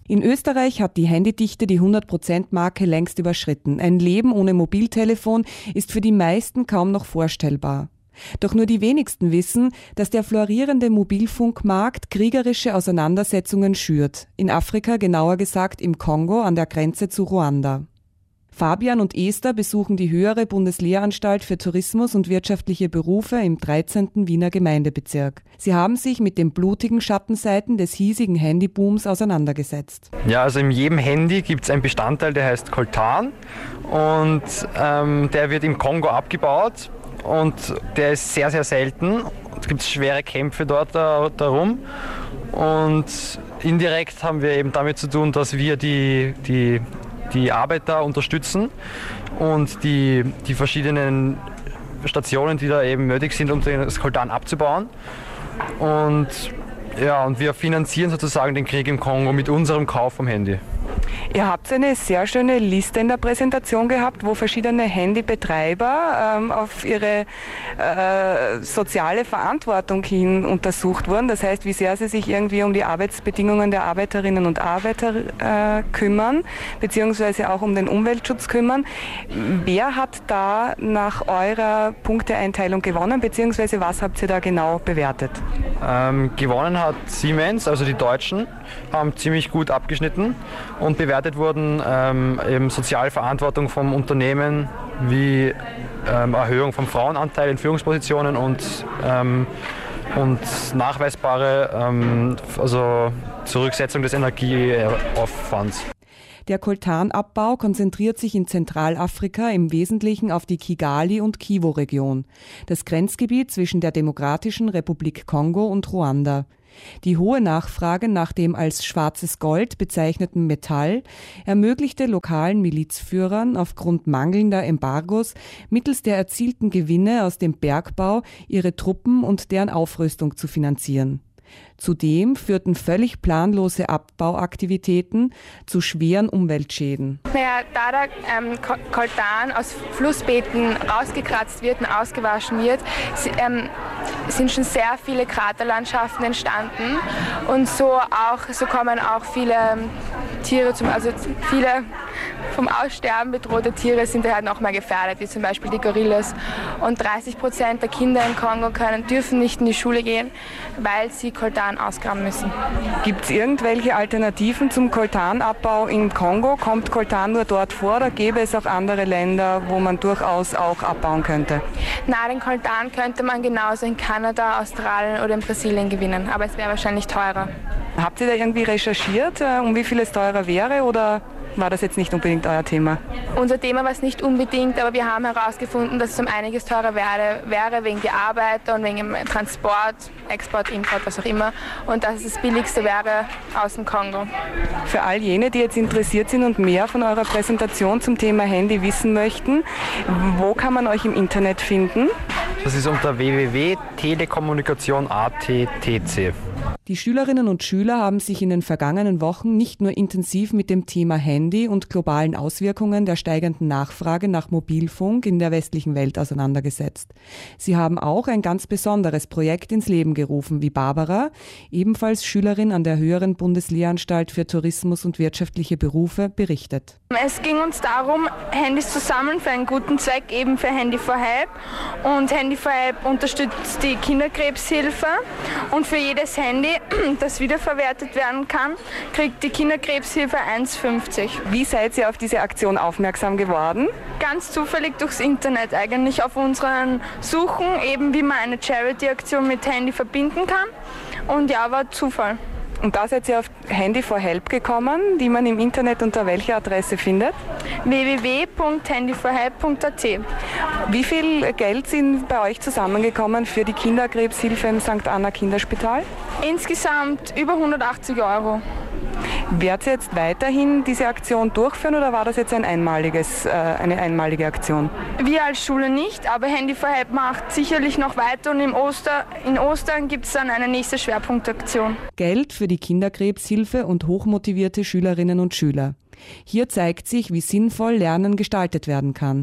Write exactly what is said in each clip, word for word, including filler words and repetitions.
In Österreich hat die Handydichte die hundert-Prozent-Marke längst überschritten. Ein Leben ohne Mobiltelefon ist für die meisten kaum noch vorstellbar. Doch nur die wenigsten wissen, dass der florierende Mobilfunkmarkt kriegerische Auseinandersetzungen schürt. In Afrika, genauer gesagt im Kongo an der Grenze zu Ruanda. Fabian und Esther besuchen die höhere Bundeslehranstalt für Tourismus und wirtschaftliche Berufe im dreizehnten Wiener Gemeindebezirk. Sie haben sich mit den blutigen Schattenseiten des hiesigen Handybooms auseinandergesetzt. Ja, also in jedem Handy gibt es einen Bestandteil, der heißt Coltan und ähm, der wird im Kongo abgebaut und der ist sehr, sehr selten. Es gibt schwere Kämpfe dort da, darum und indirekt haben wir eben damit zu tun, dass wir die, die die Arbeiter unterstützen und die, die verschiedenen Stationen, die da eben nötig sind, um das Coltan abzubauen. Und, ja, und wir finanzieren sozusagen den Krieg im Kongo mit unserem Kauf vom Handy. Ihr habt eine sehr schöne Liste in der Präsentation gehabt, wo verschiedene Handybetreiber ähm, auf ihre äh, soziale Verantwortung hin untersucht wurden. Das heißt, wie sehr sie sich irgendwie um die Arbeitsbedingungen der Arbeiterinnen und Arbeiter äh, kümmern, beziehungsweise auch um den Umweltschutz kümmern. Wer hat da nach eurer Punkteeinteilung gewonnen, beziehungsweise was habt ihr da genau bewertet? Ähm, gewonnen hat Siemens, also die Deutschen, haben ziemlich gut abgeschnitten. Und bewertet wurden ähm, eben Sozialverantwortung vom Unternehmen wie ähm, Erhöhung vom Frauenanteil in Führungspositionen und, ähm, und nachweisbare ähm, also Zurücksetzung des Energieaufwands. Der Coltanabbau konzentriert sich in Zentralafrika im Wesentlichen auf die Kigali- und Kivu-Region, das Grenzgebiet zwischen der Demokratischen Republik Kongo und Ruanda. Die hohe Nachfrage nach dem als schwarzes Gold bezeichneten Metall ermöglichte lokalen Milizführern aufgrund mangelnder Embargos mittels der erzielten Gewinne aus dem Bergbau ihre Truppen und deren Aufrüstung zu finanzieren. Zudem führten völlig planlose Abbauaktivitäten zu schweren Umweltschäden. Naja, da der ähm, Coltan aus Flussbeeten rausgekratzt wird und ausgewaschen wird, ähm, sind schon sehr viele Kraterlandschaften entstanden und so auch so kommen auch viele Tiere, zum, also viele vom Aussterben bedrohte Tiere sind daher noch mehr gefährdet, wie zum Beispiel die Gorillas. Und dreißig Prozent der Kinder im Kongo können, dürfen nicht in die Schule gehen, weil sie Coltan ausgraben müssen. Gibt es irgendwelche Alternativen zum Coltanabbau im Kongo? Kommt Coltan nur dort vor oder gäbe es auch andere Länder, wo man durchaus auch abbauen könnte? Na, den Coltan könnte man genauso in Kanada, Australien oder in Brasilien gewinnen, aber es wäre wahrscheinlich teurer. Habt ihr da irgendwie recherchiert, um wie viel es teurer wäre oder war das jetzt nicht unbedingt euer Thema? Unser Thema war es nicht unbedingt, aber wir haben herausgefunden, dass es um einiges teurer wäre, wäre wegen der Arbeiter und wegen dem Transport, Export, Import, was auch immer. Und dass es das Billigste wäre aus dem Kongo. Für all jene, die jetzt interessiert sind und mehr von eurer Präsentation zum Thema Handy wissen möchten, wo kann man euch im Internet finden? Das ist unter w w w punkt telekommunikation punkt a t t c. Die Schülerinnen und Schüler haben sich in den vergangenen Wochen nicht nur intensiv mit dem Thema Handy und globalen Auswirkungen der steigenden Nachfrage nach Mobilfunk in der westlichen Welt auseinandergesetzt. Sie haben auch ein ganz besonderes Projekt ins Leben gerufen, wie Barbara, ebenfalls Schülerin an der höheren Bundeslehranstalt für Tourismus und wirtschaftliche Berufe, berichtet. Es ging uns darum, Handys zu sammeln für einen guten Zweck, eben für Handy for Help. Und Handy for Help unterstützt die Kinderkrebshilfe und für jedes Handy, das wiederverwertet werden kann, kriegt die Kinderkrebshilfe eins fünfzig. Wie seid ihr auf diese Aktion aufmerksam geworden? Ganz zufällig durchs Internet eigentlich, auf unseren Suchen, eben wie man eine Charity-Aktion mit Handy verbinden kann. Und ja, war Zufall. Und da seid ihr auf Handy for Help gekommen, die man im Internet unter welcher Adresse findet? w w w punkt handy for help punkt a t. Wie viel Geld sind bei euch zusammengekommen für die Kinderkrebshilfe im Sankt Anna Kinderspital? Insgesamt über hundertachtzig Euro. Werdet ihr jetzt weiterhin diese Aktion durchführen oder war das jetzt ein einmaliges, äh, eine einmalige Aktion? Wir als Schule nicht, aber Handy for Help macht sicherlich noch weiter und im Oster, in Ostern gibt es dann eine nächste Schwerpunktaktion. Geld für die Kinderkrebshilfe und hochmotivierte Schülerinnen und Schüler. Hier zeigt sich, wie sinnvoll Lernen gestaltet werden kann.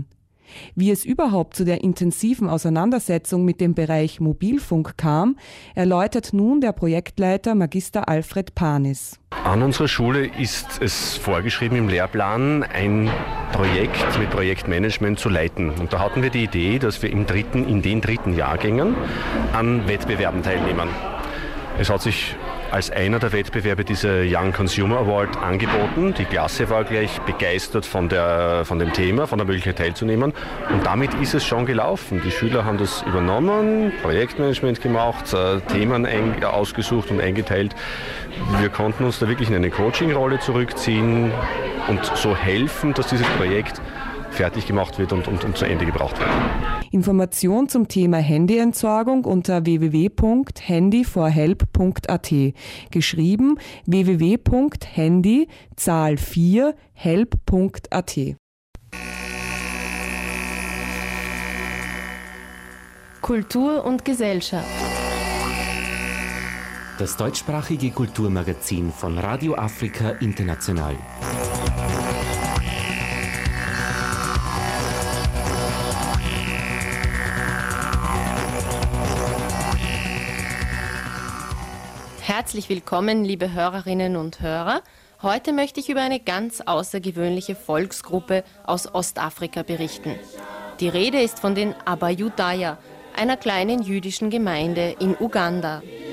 Wie es überhaupt zu der intensiven Auseinandersetzung mit dem Bereich Mobilfunk kam, erläutert nun der Projektleiter Magister Alfred Panis. An unserer Schule ist es vorgeschrieben im Lehrplan, ein Projekt mit Projektmanagement zu leiten. Und da hatten wir die Idee, dass wir im dritten, in den dritten Jahrgängen an Wettbewerben teilnehmen. Es hat sich als einer der Wettbewerbe dieser Young Consumer Award angeboten. Die Klasse war gleich begeistert von, der, von dem Thema, von der Möglichkeit teilzunehmen. Und damit ist es schon gelaufen. Die Schüler haben das übernommen, Projektmanagement gemacht, äh, Themen ein, ausgesucht und eingeteilt. Wir konnten uns da wirklich in eine Coaching-Rolle zurückziehen und so helfen, dass dieses Projekt fertig gemacht wird und, und, und zu Ende gebracht wird. Information zum Thema Handyentsorgung unter w w w punkt handy for help punkt a t. Geschrieben w w w punkt handy Zahl vier help punkt a t. Kultur und Gesellschaft. Das deutschsprachige Kulturmagazin von Radio Afrika International. Herzlich willkommen, liebe Hörerinnen und Hörer. Heute möchte ich über eine ganz außergewöhnliche Volksgruppe aus Ostafrika berichten. Die Rede ist von den Abayudaya, einer kleinen jüdischen Gemeinde in Uganda.